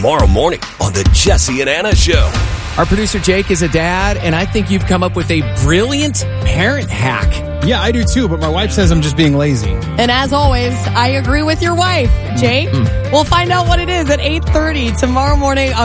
tomorrow morning on the Jesse and Anna Show. Our producer Jake is a dad, and I think you've come up with a brilliant parent hack. Yeah, I do too, but my wife says I'm just being lazy. And as always, I agree with your wife, Jake. We'll find out what it is at 8:30 tomorrow morning on